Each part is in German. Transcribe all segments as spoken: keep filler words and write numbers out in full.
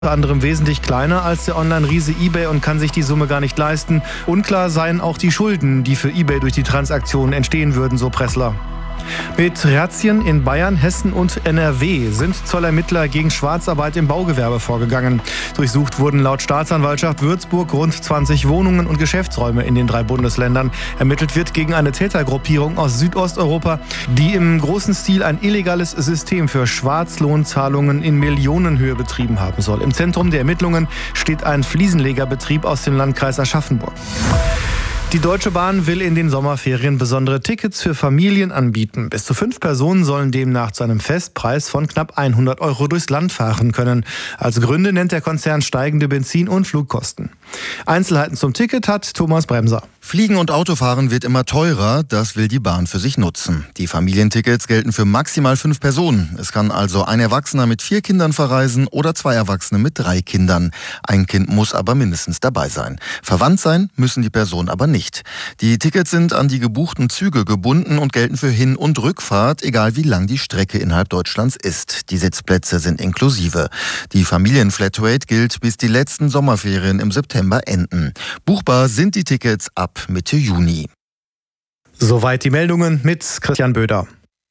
unter anderem wesentlich kleiner als der Online-Riese eBay und kann sich die Summe gar nicht leisten. Unklar seien auch die Schulden, die für eBay durch die Transaktionen entstehen würden, so Pressler. Mit Razzien in Bayern, Hessen und N R W sind Zollermittler gegen Schwarzarbeit im Baugewerbe vorgegangen. Durchsucht wurden laut Staatsanwaltschaft Würzburg rund zwanzig Wohnungen und Geschäftsräume in den drei Bundesländern. Ermittelt wird gegen eine Tätergruppierung aus Südosteuropa, die im großen Stil ein illegales System für Schwarzlohnzahlungen in Millionenhöhe betrieben haben soll. Im Zentrum der Ermittlungen steht ein Fliesenlegerbetrieb aus dem Landkreis Aschaffenburg. Die Deutsche Bahn will in den Sommerferien besondere Tickets für Familien anbieten. Bis zu fünf Personen sollen demnach zu einem Festpreis von knapp hundert Euro durchs Land fahren können. Als Gründe nennt der Konzern steigende Benzin- und Flugkosten. Einzelheiten zum Ticket hat Thomas Bremser. Fliegen und Autofahren wird immer teurer, das will die Bahn für sich nutzen. Die Familientickets gelten für maximal fünf Personen. Es kann also ein Erwachsener mit vier Kindern verreisen oder zwei Erwachsene mit drei Kindern. Ein Kind muss aber mindestens dabei sein. Verwandt sein müssen die Personen aber nicht. Die Tickets sind an die gebuchten Züge gebunden und gelten für Hin- und Rückfahrt, egal wie lang die Strecke innerhalb Deutschlands ist. Die Sitzplätze sind inklusive. Die Familienflatrate gilt, bis die letzten Sommerferien im September enden. Buchbar sind die Tickets ab Mitte Juni. Soweit die Meldungen mit Christian Böder.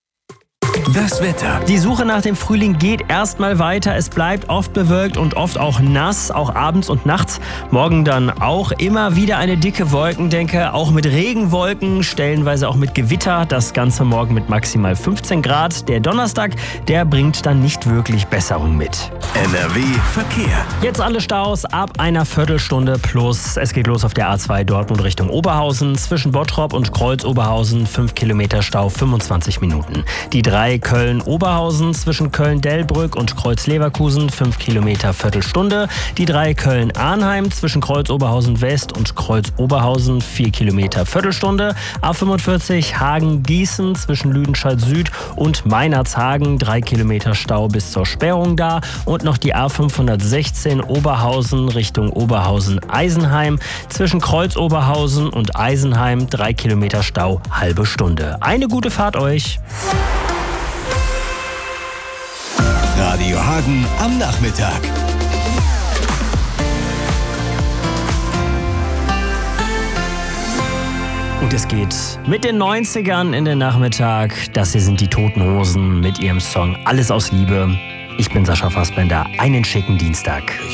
Das Wetter. Die Suche nach dem Frühling geht erstmal weiter. Es bleibt oft bewölkt und oft auch nass, auch abends und nachts. Morgen dann auch immer wieder eine dicke Wolkendecke, auch mit Regenwolken, stellenweise auch mit Gewitter. Das Ganze morgen mit maximal fünfzehn Grad. Der Donnerstag, der bringt dann nicht wirklich Besserung mit. N R W Verkehr. Jetzt alle Staus ab einer Viertelstunde plus. Es geht los auf der A zwei Dortmund Richtung Oberhausen. Zwischen Bottrop und Kreuz-Oberhausen fünf Kilometer Stau, fünfundzwanzig Minuten. Die drei Köln-Oberhausen zwischen Köln-Delbrück und Kreuz-Leverkusen fünf Kilometer Viertelstunde. Die drei Köln-Arnheim zwischen Kreuz-Oberhausen-West und Kreuz-Oberhausen vier Kilometer Viertelstunde. A fünfundvierzig Hagen-Gießen zwischen Lüdenscheid-Süd und Meinerzhagen drei Kilometer Stau bis zur Sperrung da. Und noch die A fünfhundertsechzehn Oberhausen Richtung Oberhausen-Eisenheim zwischen Kreuz-Oberhausen und Eisenheim drei Kilometer Stau, halbe Stunde. Eine gute Fahrt euch! Radio Hagen am Nachmittag. Und es geht mit den neunzigern in den Nachmittag. Das hier sind die Toten Hosen mit ihrem Song Alles aus Liebe. Ich bin Sascha Fassbender. Einen schicken Dienstag.